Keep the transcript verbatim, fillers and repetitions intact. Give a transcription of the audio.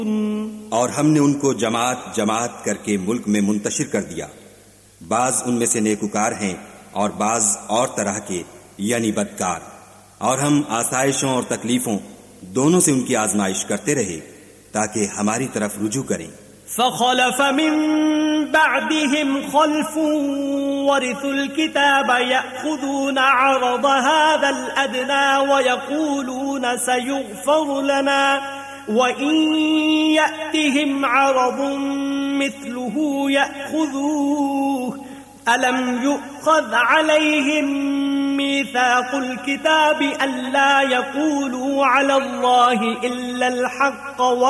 और हमने उनको जमात जमात करके मुल्क में मुंतशिर कर दिया। बाज उनमें से नेकुकार हैं और बाज और तरह के यानी बदकार। और हम आसाइशों और तकलीफों दोनों से उनकी आजमाइश करते रहे ताकि हमारी तरफ रुजू करें। फ़ख़लफ़ मिन बअदिहिम ख़ल्फ़ुन वरिथुल किताब यअख़ुज़ूना अरज़ हाज़ल अदना वयक़ूलूना सयुग़फ़रु लना वइन यअतिहिम अरज़ुन मिस्लुहु यअख़ुज़ूहु अलम युअख़ज़ अलैहिम मीसाक़ुल किताबि अल्ला यक़ूलू अलल्लाहि इल्लल हक़्क़